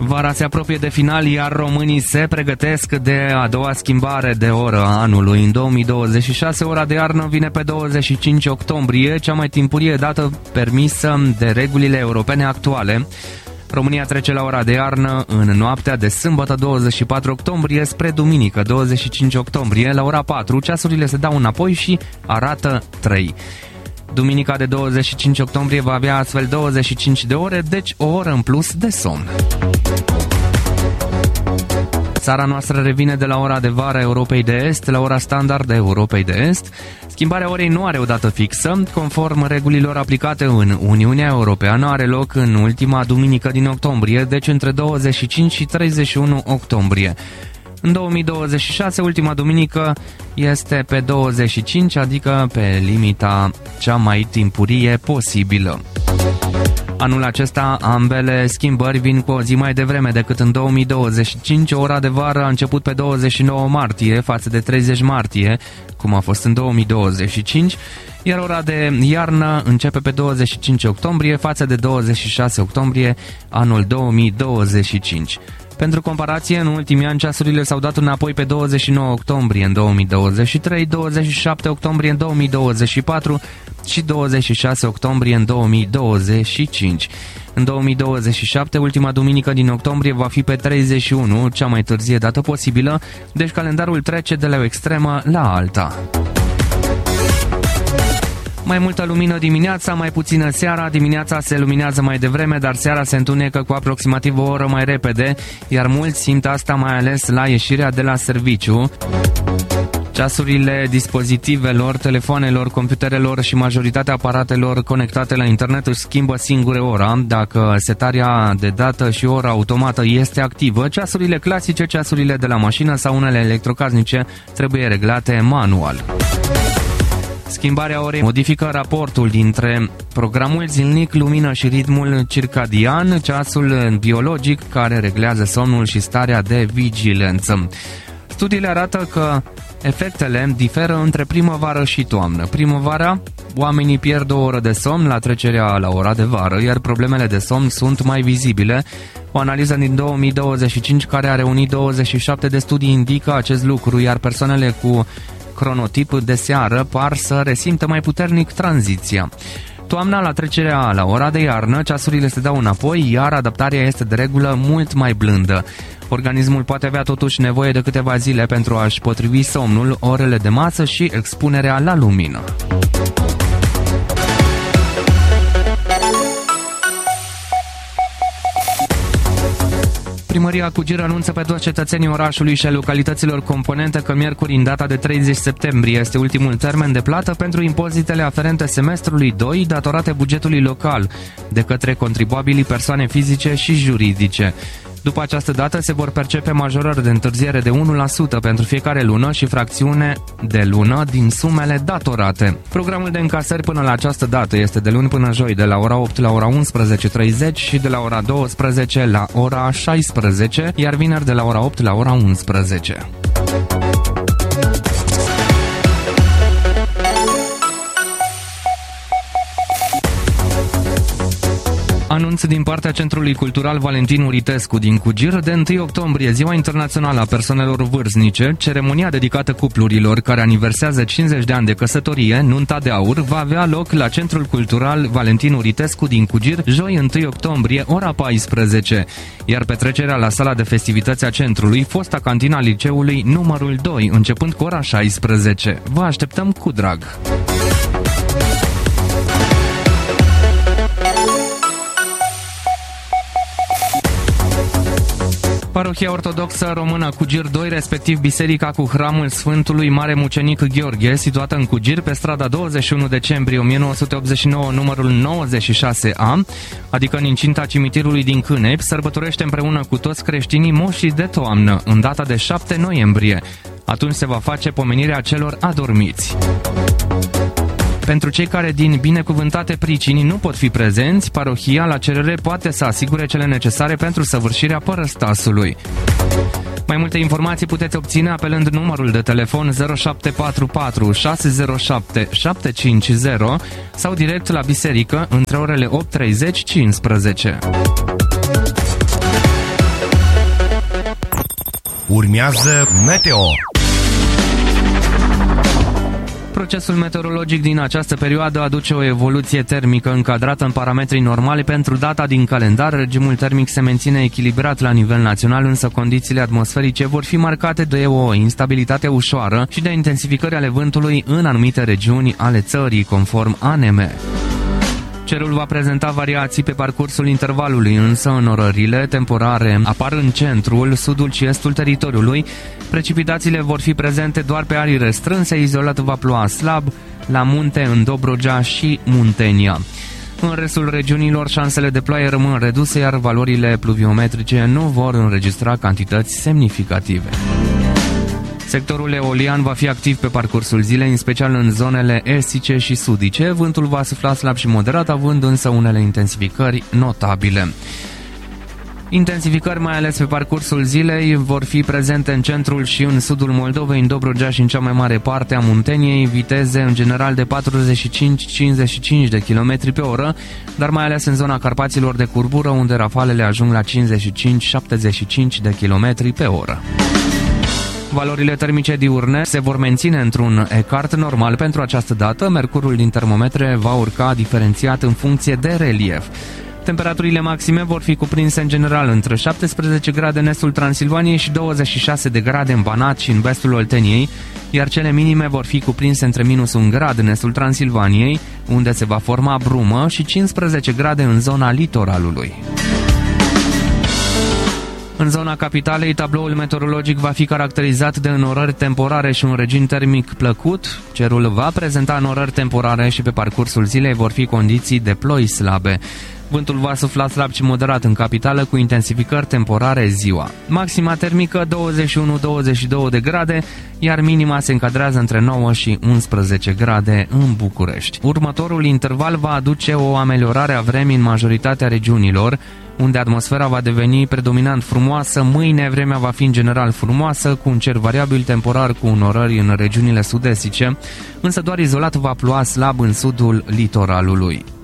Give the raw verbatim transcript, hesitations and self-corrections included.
Vara se apropie de final, iar românii se pregătesc de a doua schimbare de oră a anului. În două mii douăzeci și șase, ora de iarnă vine pe douăzeci și cinci octombrie, cea mai timpurie dată permisă de regulile europene actuale. România trece la ora de iarnă în noaptea de sâmbătă douăzeci și patru octombrie spre duminică douăzeci și cinci octombrie. La ora patru, ceasurile se dau înapoi și arată trei. Duminica de douăzeci și cinci octombrie va avea astfel douăzeci și cinci de ore, deci o oră în plus de somn. Țara noastră revine de la ora de vară a Europei de Est la ora standard a Europei de Est. Schimbarea orei nu are o dată fixă. Conform regulilor aplicate în Uniunea Europeană, are loc în ultima duminică din octombrie, deci între douăzeci și cinci și treizeci și unu octombrie. În două mii douăzeci și șase, ultima duminică este pe douăzeci și cinci, adică pe limita cea mai timpurie posibilă. Anul acesta, ambele schimbări vin cu o zi mai devreme decât în două mii douăzeci și cinci. Ora de vară a început pe douăzeci și nouă martie față de treizeci martie, cum a fost în două mii douăzeci și cinci, iar ora de iarnă începe pe douăzeci și cinci octombrie față de douăzeci și șase octombrie anul două mii douăzeci și cinci. Pentru comparație, în ultimii ani ceasurile s-au dat înapoi pe douăzeci și nouă octombrie în două mii douăzeci și trei, douăzeci și șapte octombrie în două mii douăzeci și patru și douăzeci și șase octombrie în două mii douăzeci și cinci. În două mii douăzeci și șapte, ultima duminică din octombrie va fi pe treizeci și unu, cea mai târzie dată posibilă, deci calendarul trece de la o extremă la alta. Mai multă lumină dimineața, mai puțină seara. Dimineața se luminează mai devreme, dar seara se întunecă cu aproximativ o oră mai repede, iar mulți simt asta mai ales la ieșirea de la serviciu. Ceasurile dispozitivelor, telefoanelor, computerelor și majoritatea aparatelor conectate la internet își schimbă singure ora. Dacă setarea de dată și ora automată este activă, ceasurile clasice, ceasurile de la mașină sau unele electrocasnice trebuie reglate manual. Schimbarea orei modifică raportul dintre programul zilnic, lumină și ritmul circadian, ceasul biologic care reglează somnul și starea de vigilență. Studiile arată că efectele diferă între primăvară și toamnă. Primăvara, oamenii pierd o oră de somn la trecerea la ora de vară, iar problemele de somn sunt mai vizibile. O analiză din două mii douăzeci și cinci care a reunit douăzeci și șapte de studii indică acest lucru, iar persoanele cu cronotip de seară par să resimtă mai puternic tranziția. Toamna, la trecerea la ora de iarnă, ceasurile se dau înapoi, iar adaptarea este de regulă mult mai blândă. Organismul poate avea totuși nevoie de câteva zile pentru a-și potrivi somnul, orele de masă și expunerea la lumină. Primăria Cugir anunță pe toți cetățenii orașului și a localităților componente că miercuri, în data de treizeci septembrie, este ultimul termen de plată pentru impozitele aferente semestrului doi datorate bugetului local de către contribuabilii persoane fizice și juridice. După această dată se vor percepe majorări de întârziere de unu la sută pentru fiecare lună și fracțiune de lună din sumele datorate. Programul de încasări până la această dată este de luni până joi de la ora opt la ora unsprezece și treizeci și de la ora douăsprezece la ora șaisprezece, iar vineri de la ora opt la ora unsprezece. Anunț din partea Centrului Cultural Valentin Uritescu din Cugir: de întâi octombrie, Ziua Internațională a Persoanelor Vârstnice, ceremonia dedicată cuplurilor care aniversează cincizeci de ani de căsătorie, nunta de aur, va avea loc la Centrul Cultural Valentin Uritescu din Cugir, joi întâi octombrie, ora paisprezece, iar petrecerea la sala de festivități a centrului, fosta cantina liceului numărul doi, începând cu ora șaisprezece. Vă așteptăm cu drag! Parohia Ortodoxă Română Cugir doi, respectiv Biserica cu Hramul Sfântului Mare Mucenic Gheorghe, situată în Cugir, pe strada douăzeci și unu decembrie o mie nouă sute optzeci și nouă, numărul nouăzeci și șase A, adică în incinta cimitirului din Cânepi, sărbătorește împreună cu toți creștinii moșii de toamnă, în data de șapte noiembrie. Atunci se va face pomenirea celor adormiți. Pentru cei care din binecuvântate pricini nu pot fi prezenți, parohia, la cerere, poate să asigure cele necesare pentru săvârșirea părăstasului. Mai multe informații puteți obține apelând numărul de telefon zero șapte patru patru șase zero șapte șapte cinci zero sau direct la biserică între orele opt și treizeci și cincisprezece. Urmează Meteo. Procesul meteorologic din această perioadă aduce o evoluție termică încadrată în parametrii normali pentru data din calendar. Regimul termic se menține echilibrat la nivel național, însă condițiile atmosferice vor fi marcate de o instabilitate ușoară și de intensificări ale vântului în anumite regiuni ale țării, conform A N M. Cerul va prezenta variații pe parcursul intervalului, însă înnorările temporare apar în centrul, sudul și estul teritoriului. Precipitațiile vor fi prezente doar pe arii restrânse, izolat va ploua slab la munte, în Dobrogea și Muntenia. În restul regiunilor, șansele de ploaie rămân reduse, iar valorile pluviometrice nu vor înregistra cantități semnificative. Sectorul eolian va fi activ pe parcursul zilei, în special în zonele estice și sudice. Vântul va sufla slab și moderat, având însă unele intensificări notabile. Intensificări, mai ales pe parcursul zilei, vor fi prezente în centrul și în sudul Moldovei, în Dobrogea și în cea mai mare parte a Munteniei, viteze în general de patruzeci și cinci - cincizeci și cinci de kilometri pe oră, dar mai ales în zona Carpaților de curbură, unde rafalele ajung la cincizeci și cinci - șaptezeci și cinci de kilometri pe oră. Valorile termice diurne se vor menține într-un ecart normal pentru această dată. Mercurul din termometre va urca diferențiat în funcție de relief. Temperaturile maxime vor fi cuprinse în general între șaptesprezece grade în estul Transilvaniei și douăzeci și șase de grade în Banat și în vestul Olteniei, iar cele minime vor fi cuprinse între minus un grad în estul Transilvaniei, unde se va forma brumă, și cincisprezece grade în zona litoralului. În zona capitalei, tabloul meteorologic va fi caracterizat de înnorări temporare și un regim termic plăcut. Cerul va prezenta înnorări temporare și pe parcursul zilei vor fi condiții de ploi slabe. Vântul va sufla slab și moderat în capitală, cu intensificări temporare ziua. Maxima termică douăzeci și unu - douăzeci și două de grade, iar minima se încadrează între nouă și unsprezece grade în București. Următorul interval va aduce o ameliorare a vremii în majoritatea regiunilor, unde atmosfera va deveni predominant frumoasă. Mâine vremea va fi în general frumoasă, cu un cer variabil temporar cu înnorări în regiunile sud-estice, însă doar izolat va ploua slab în sudul litoralului.